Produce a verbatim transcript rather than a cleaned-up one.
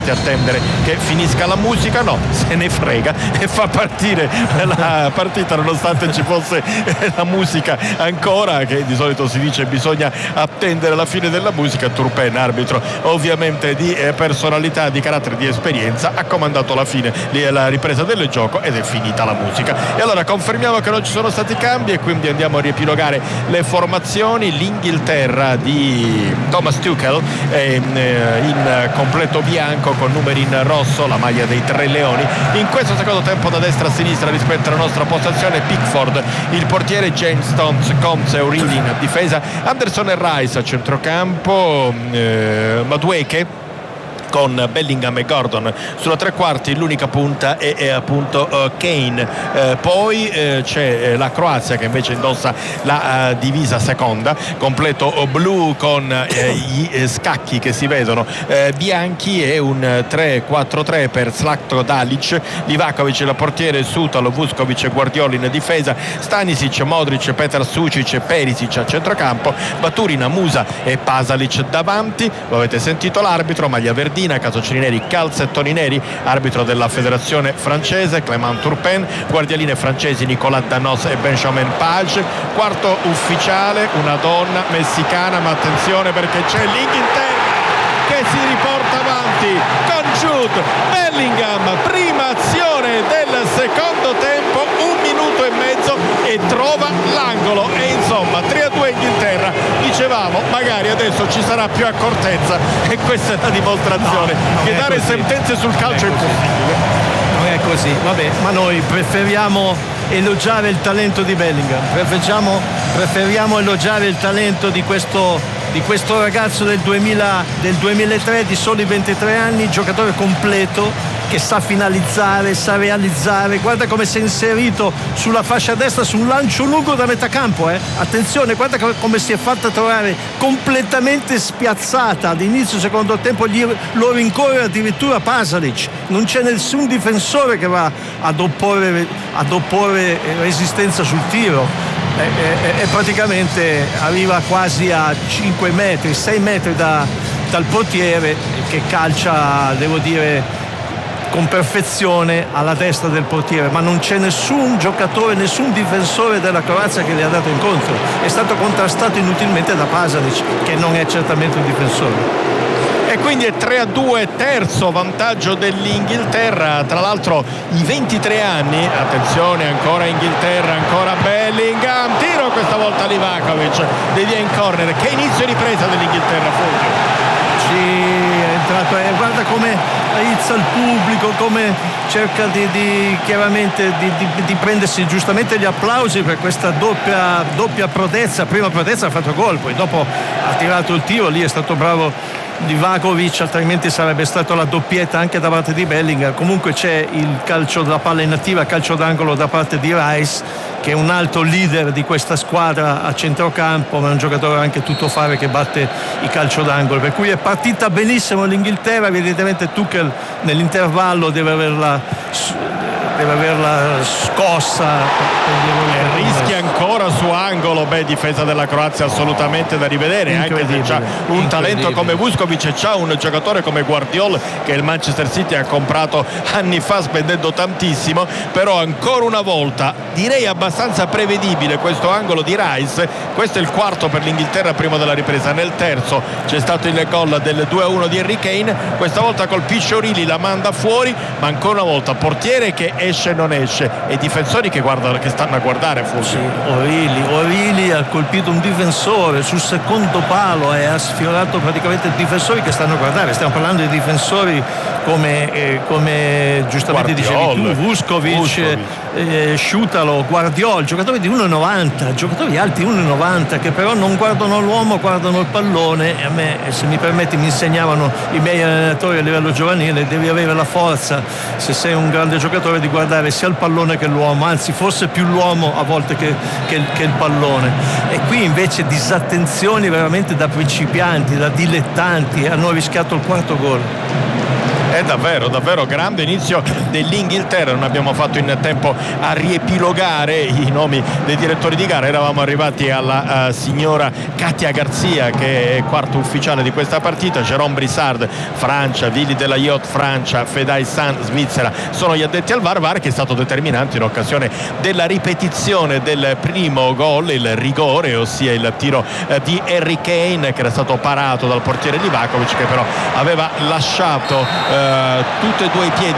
attendere che finisca la musica, no, se ne frega e fa partire la partita nonostante ci fosse la musica ancora, che di solito si dice bisogna attendere la fine della musica. Turpin, arbitro ovviamente di personalità, di carattere, di esperienza, ha comandato la fine, la ripresa del gioco ed è finita la musica. E allora confermiamo che non ci sono stati cambi e quindi andiamo a riepilogare le formazioni. L'Inghilterra di Thomas Tuchel è in completo bianco con numeri in rosso, la maglia dei Tre Leoni. In questo secondo tempo da destra a sinistra rispetto alla nostra postazione: Pickford, il portiere, James Stones, Combs e O'Reilly in difesa, Anderson e Rice a centrocampo, eh, Madueke con Bellingham e Gordon sulla tre quarti, l'unica punta è, è appunto uh, Kane. Uh, poi uh, c'è uh, la Croazia che invece indossa la uh, divisa seconda, completo uh, blu con uh, gli uh, scacchi che si vedono uh, bianchi, e un uh, tre quattro tre per Zlatko Dalic, Livakovic il portiere, Sutalo, Vuskovic e Guardiola in difesa, Stanisic, Modric, Petar Sucic e Perisic a centrocampo, Baturina, Musa e Pasalic davanti. Lo avete sentito l'arbitro, maglia verdina, calciatori neri, calzettoni neri, arbitro della federazione francese Clément Turpin, guardialine francesi Nicolas Danos e Benjamin Page. Quarto ufficiale, una donna messicana, ma attenzione perché c'è l'Inghilterra che si riporta avanti con Jude Bellingham, prima azione del secondo tempo, un minuto e mezzo e trova l'angolo, e insomma tre a due Inghilterra. Dicevamo magari adesso ci sarà più accortezza, e questa è la dimostrazione no, che dare così. sentenze sul calcio è impossibile. Non è così, vabbè, ma noi preferiamo elogiare il talento di Bellingham, preferiamo, preferiamo elogiare il talento di questo di questo ragazzo del, duemila, del duemilatré, di soli ventitré anni, giocatore completo che sa finalizzare, sa realizzare. Guarda come si è inserito sulla fascia destra su un lancio lungo da metà campo, eh. Attenzione, guarda come si è fatta trovare completamente spiazzata all'inizio secondo tempo, gli, lo rincorre addirittura Pasalic, non c'è nessun difensore che va ad opporre, ad opporre resistenza sul tiro. E, e, e praticamente arriva quasi a cinque metri, sei metri da, dal portiere, che calcia, devo dire, con perfezione alla destra del portiere, ma non c'è nessun giocatore, nessun difensore della Croazia che gli ha dato incontro. È stato contrastato inutilmente da Pasalic, che non è certamente un difensore. E quindi è tre a due, terzo vantaggio dell'Inghilterra. Tra l'altro i ventitré anni, attenzione, ancora Inghilterra, ancora Bellingham, tiro questa volta Livakovic, devia in corner. Che inizio di ripresa dell'Inghilterra, Fulvio? Sì, è entrato, eh, guarda come rizza il pubblico, come cerca di, di chiaramente di, di, di prendersi giustamente gli applausi per questa doppia, doppia prodezza. Prima prodezza ha fatto gol, poi dopo ha tirato il tiro, lì è stato bravo Livakovic, altrimenti sarebbe stata la doppietta anche da parte di Bellingham. Comunque c'è il calcio della palla inattiva, calcio d'angolo da parte di Rice, che è un alto leader di questa squadra a centrocampo, ma è un giocatore anche tuttofare che batte i calcio d'angolo, per cui è partita benissimo l'Inghilterra. Evidentemente Tuchel nell'intervallo deve averla deve averla scossa e rischia ancora su angolo. Beh, difesa della Croazia assolutamente da rivedere, anche se c'ha un talento come Vuskovic e c'ha un giocatore come Guardiola che il Manchester City ha comprato anni fa spendendo tantissimo. Però ancora una volta direi abbastanza prevedibile questo angolo di Rice. Questo è il quarto per l'Inghilterra prima della ripresa. Nel terzo c'è stato il gol del due a uno di Harry Kane, questa volta colpisce O'Reilly, la manda fuori, ma ancora una volta portiere che esce e non esce e difensori che, guardano, che stanno a guardare. Sì, O'Reilly, O'Reilly ha colpito un difensore sul secondo palo e ha sfiorato praticamente i difensori che stanno a guardare. Stiamo parlando di difensori come, eh, come giustamente Guardiola, dicevi tu, Vuskovic, eh, Sciutalo, Guardiola, giocatori di uno e novanta, giocatori alti uno e novanta che però non guardano l'uomo, guardano il pallone. E a me, se mi permetti, mi insegnavano i miei allenatori a livello giovanile: devi avere la forza, se sei un grande giocatore, di guardare sia il pallone che l'uomo, anzi forse più l'uomo a volte che, che, che il pallone. E qui invece disattenzioni veramente da principianti, da dilettanti, hanno rischiato il quarto gol. E È davvero, davvero grande inizio dell'Inghilterra, non abbiamo fatto in tempo a riepilogare i nomi dei direttori di gara, eravamo arrivati alla uh, signora Katia Garzia, che è quarto ufficiale di questa partita, Jérôme Brissard Francia, Willy Delayotte Francia, Fedai San Svizzera sono gli addetti al V A R, V A R che è stato determinante in occasione della ripetizione del primo gol, il rigore, ossia il tiro uh, di Harry Kane che era stato parato dal portiere Livakovic, che però aveva lasciato uh, tutti e due i piedi